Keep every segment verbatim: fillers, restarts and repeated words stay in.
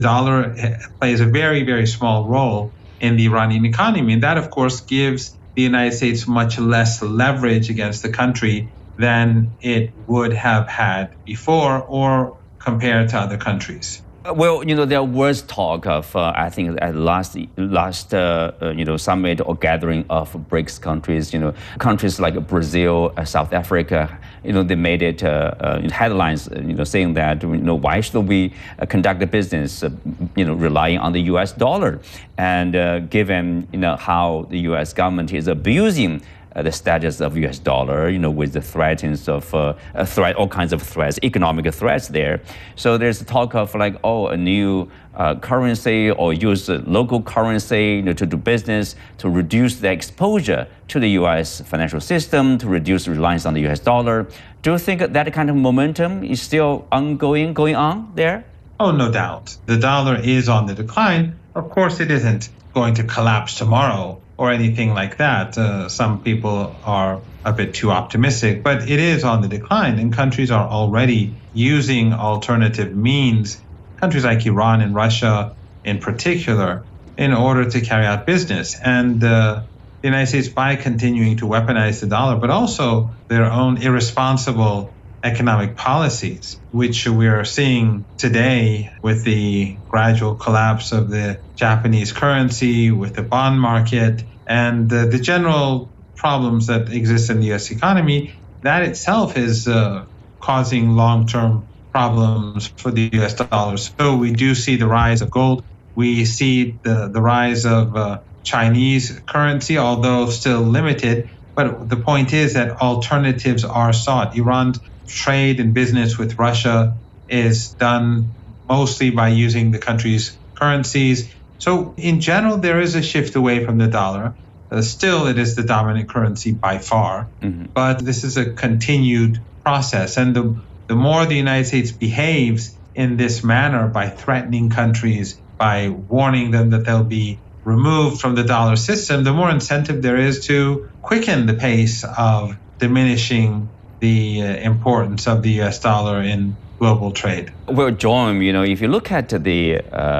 dollar plays a very, very small role in the Iranian economy. And that, of course, gives the United States much less leverage against the country than it would have had before or compared to other countries. Well, you know, there was talk of, uh, I think, at last last uh, uh, you know summit or gathering of BRICS countries. You know, countries like Brazil, uh, South Africa. You know, they made it uh, uh, headlines. You know, saying that, you know, why should we uh, conduct a business, uh, you know, relying on the U S dollar, and uh, given you know how the U S government is abusing Uh, the status of U S dollar, you know, with the threats of uh, a threat, all kinds of threats, economic threats there. So there's talk of like, oh, a new uh, currency or use a local currency, you know, to do business, to reduce the exposure to the U S financial system, to reduce reliance on the U S dollar. Do you think that kind of momentum is still ongoing, going on there? Oh, no doubt. The dollar is on the decline. Of course, it isn't going to collapse tomorrow or anything like that. Uh, some people are a bit too optimistic, but it is on the decline, and countries are already using alternative means, countries like Iran and Russia in particular, in order to carry out business. And uh, the United States, by continuing to weaponize the dollar, but also their own irresponsible economic policies, which we are seeing today with the gradual collapse of the Japanese currency, with the bond market, and uh, the general problems that exist in the U S economy, that itself is uh, causing long-term problems for the U S dollar. So we do see the rise of gold. We see the, the rise of uh, Chinese currency, although still limited. But the point is that alternatives are sought. Iran's trade and business with Russia is done mostly by using the country's currencies. So in general, there is a shift away from the dollar. Uh, still, it is the dominant currency by far. Mm-hmm. But this is a continued process. And the, the more the United States behaves in this manner by threatening countries, by warning them that they'll be removed from the dollar system, the more incentive there is to quicken the pace of diminishing the uh, importance of the U S dollar in global trade. Well, John, you know, if you look at the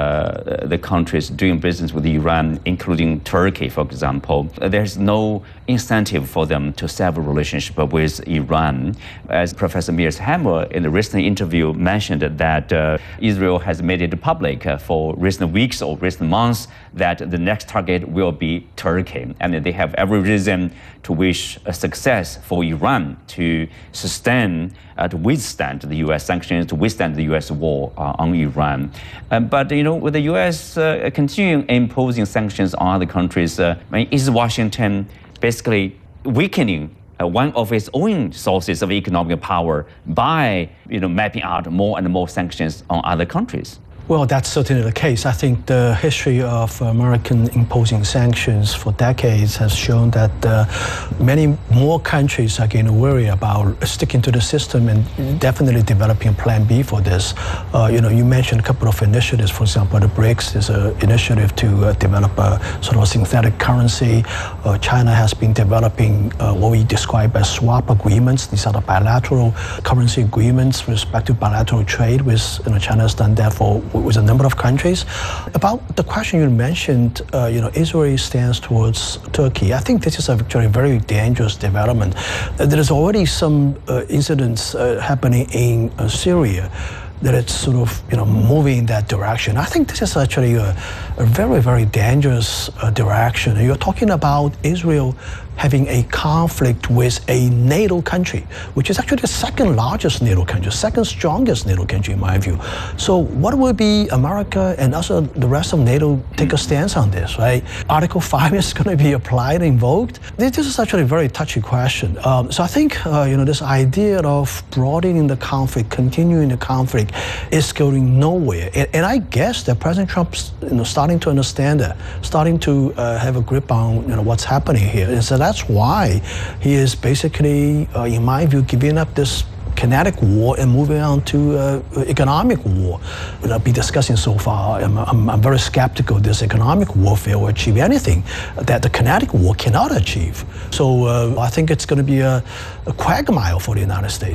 uh, the countries doing business with Iran, including Turkey, for example, there's no incentive for them to sever a relationship with Iran. As Professor Mears Hammer in a recent interview mentioned that uh, Israel has made it public uh, for recent weeks or recent months that the next target will be Turkey, and they have every reason to wish a success for Iran to sustain, uh, to withstand the U S sanctions, to withstand the U S war uh, on Iran. Uh, but, you know, with the U S uh, continuing imposing sanctions on other countries, uh, is Washington basically weakening uh, one of its own sources of economic power by, you know, mapping out more and more sanctions on other countries? Well, that's certainly the case. I think the history of American imposing sanctions for decades has shown that uh, many more countries are getting worried about sticking to the system and definitely developing a plan B for this. Uh, you know, you mentioned a couple of initiatives. For example, the BRICS is an initiative to uh, develop a sort of synthetic currency. Uh, China has been developing uh, what we describe as swap agreements. These are the bilateral currency agreements with respect to bilateral trade. With, you know, China has done that for with a number of countries. About the question you mentioned, uh, you know, Israel stands towards Turkey. I think this is actually a very dangerous development. Uh, there is already some uh, incidents uh, happening in uh, Syria that it's sort of, you know, moving in that direction. I think this is actually a, a very, very dangerous uh, direction. You're talking about Israel having a conflict with a NATO country, which is actually the second largest NATO country, second strongest NATO country in my view. So what will be America and also the rest of NATO take a stance on this, right? Article five is going to be applied, invoked. This is actually a very touchy question. Um, so I think, uh, you know, this idea of broadening the conflict, continuing the conflict is going nowhere. And, and I guess that President Trump's, you know, starting to understand that, starting to uh, have a grip on, you know, what's happening here. And so that's why he is basically, uh, in my view, giving up this kinetic war and moving on to uh, economic war. What I'll be discussing so far, I'm, I'm, I'm very skeptical this economic warfare will achieve anything that the kinetic war cannot achieve. So uh, I think it's going to be a, a quagmire for the United States.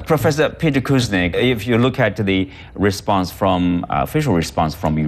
Professor Peter Kuznick, if you look at the response from uh, official response from